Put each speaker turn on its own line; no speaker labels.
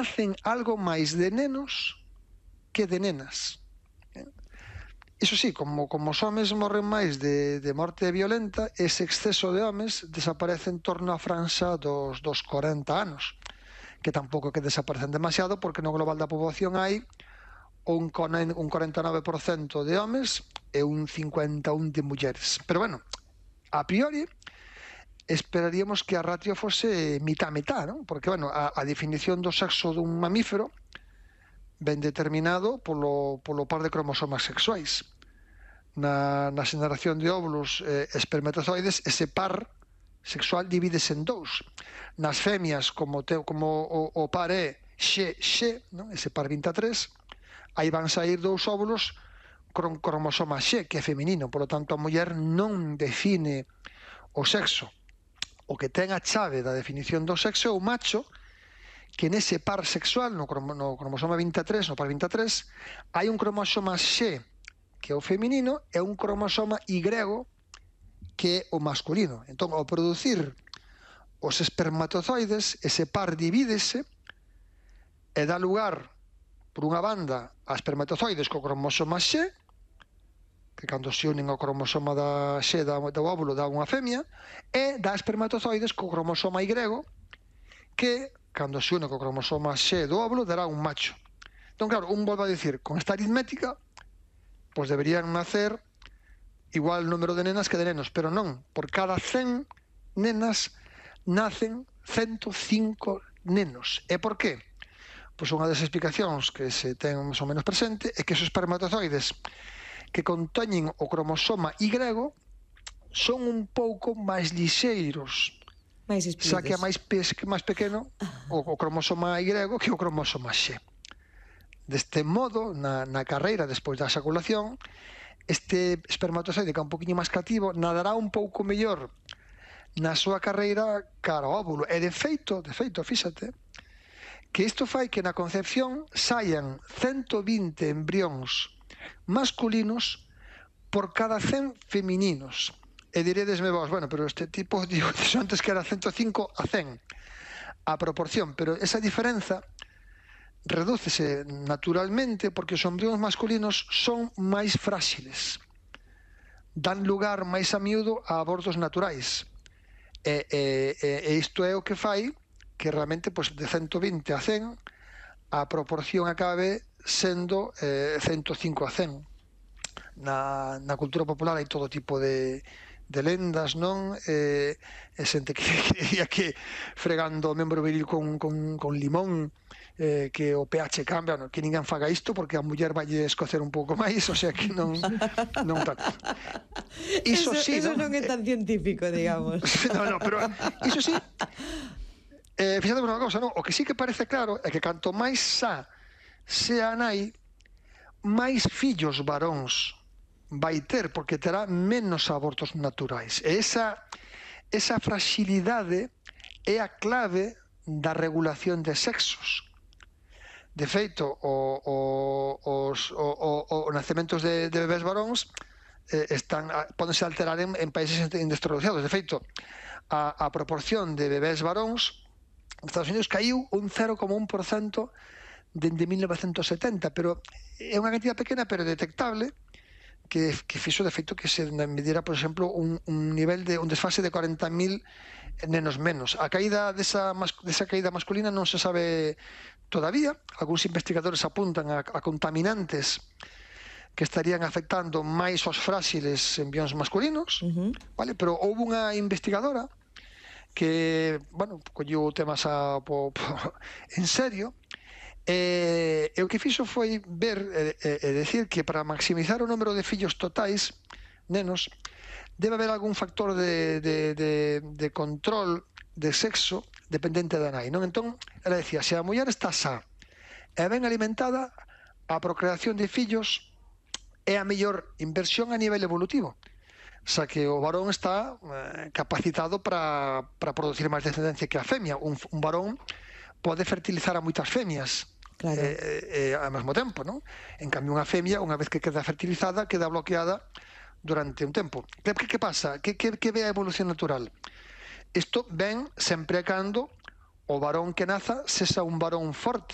nacen algo máis de nenos que de nenas. Iso sí, como os homes morren máis de morte violenta, ese exceso de homes desaparece en torno á franxa dos 40 anos, que tampouco que desaparecen demasiado, porque no global da poboación hai un 49% de homes e un 51% de mulleres. Pero bueno, a priori esperaríamos que a ratio fose mitad-mitad, non? Porque, bueno, a definición do sexo dun mamífero ben determinado polo par de cromosomas sexuais. Na xeneración de óvulos espermatozoides, ese par sexual divídese en dous. Nas femias, como o par é X, non? Ese par 23, aí van sair dous óvulos con cromosoma X, que é feminino. Por lo tanto, a muller non define o sexo. O que ten a chave da definición do sexo é o macho, que nese par sexual, no cromosoma 23, no par 23, hai un cromosoma X, que é o feminino, e un cromosoma Y, que é o masculino. Entón, ao producir os espermatozoides, ese par divídese e dá lugar, por unha banda, a espermatozoides co cromosoma X, que cando se unen ao cromosoma da X do óvulo dá unha femia, e dá espermatozoides co cromosoma Y, que cando se une co cromosoma X do óvulo dará un macho. Entón, claro, un volve a dicir, con esta aritmética, pois deberían nacer igual número de nenas que de nenos, pero non, por cada 100 nenas nacen 105 nenos. E por qué? Pois unha das explicacións que se ten máis ou menos presente é que esos espermatozoides que conteñen o cromosoma Y son un pouco máis lixeiros, xa que é máis pequeno o cromosoma Y que o cromosoma X. Deste modo, na carreira despois da exaculación, este espermatozoide que é un poquinho máis cativo nadará un pouco mellor na súa carreira cara ao óvulo. E de feito, fíxate, que isto fai que na concepción saian 120 embrións masculinos por cada 100 femininos. E diredesme vos, bueno, pero este tipo, digo antes que era 105 a 100 a proporción, pero esa diferenza redúcese naturalmente porque os embrións masculinos son máis fráxiles, dan lugar máis a miúdo a abortos naturais, e isto é o que fai que realmente pois, de 120 a 100 a proporción acabe sendo 105 a 100. Na cultura popular hai todo tipo de lendas, non? E xente que diría que fregando o membro viril con limón que o pH cambia, que ninguén faga isto porque a muller vai escocer un pouco máis, o sea que non tal.
Iso non é tan científico, digamos.
No, pero iso sí, fíjate unha cousa, non? O que sí que parece claro é que canto máis xa sea a nai, máis fillos varóns vai ter, porque terá menos abortos naturais. E esa fragilidade é a clave da regulación de sexos. De feito, os nacementos de bebés varóns podense alterar en países industrializados. De feito, a proporción de bebés varóns nos Estados Unidos caiu un 0,1% dende 1970, pero é unha cantidad pequena, pero detectable, que fixo de feito que se mediera, por exemplo, un nivel de un desfase de 40.000 nenos menos. A caída desa caída masculina non se sabe todavía. Algúns investigadores apuntan a contaminantes que estarían afectando máis os fráxiles embrións masculinos, vale? Pero houve unha investigadora que, bueno, colleu o tema en serio, e o que fixo foi ver e decir que para maximizar o número de fillos totais, nenos, debe haber algún factor de control de sexo dependente da nai, non? Entón, ela decía, se a muller está sa e ben alimentada, a procreación de fillos é a mellor inversión a nivel evolutivo, xa que o varón está capacitado para producir máis descendencia que a femia. Un varón pode fertilizar a moitas femias, claro, ao mesmo tempo, non? En cambio, unha femia, unha vez que queda fertilizada, queda bloqueada durante un tempo. Que pasa? Que ve a evolución natural? Isto ven sempre cando o varón que naza sexa un varón forte,